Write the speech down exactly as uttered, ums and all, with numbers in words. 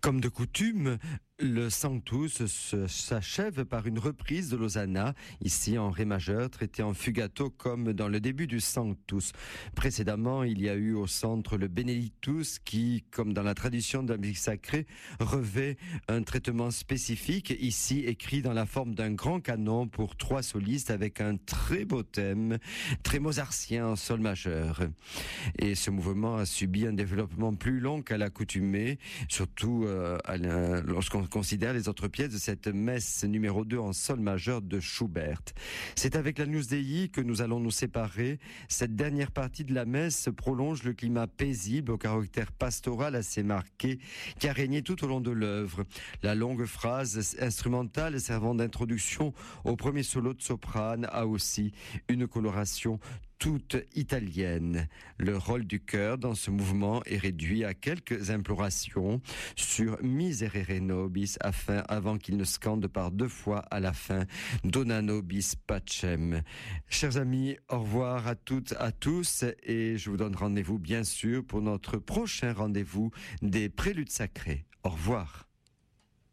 Comme de coutume, le Sanctus se- s'achève par une reprise de l'Hosanna, ici en Ré majeur, traité en fugato comme dans le début du Sanctus. Précédemment, il y a eu au centre le Benedictus qui, comme dans la tradition de la musique sacrée, revêt un traitement spécifique, ici écrit dans la forme d'un grand canon pour trois solistes avec un très beau thème, très mozartien en sol majeur. Et ce mouvement a subi un développement plus long qu'à l'accoutumée, surtout euh, à la- lorsqu'on considère les autres pièces de cette messe numéro deux en sol majeur de Schubert. C'est avec la News Dei que nous allons nous séparer. Cette dernière partie de la messe prolonge le climat paisible au caractère pastoral assez marqué qui a régné tout au long de l'œuvre. La longue phrase instrumentale servant d'introduction au premier solo de soprane a aussi une coloration toute italienne. Le rôle du chœur dans ce mouvement est réduit à quelques implorations sur Miserere nobis afin, avant qu'il ne scande par deux fois à la fin Dona nobis pacem. Chers amis, au revoir à toutes, à tous, et je vous donne rendez-vous bien sûr pour notre prochain rendez-vous des Préludes sacrés. Au revoir.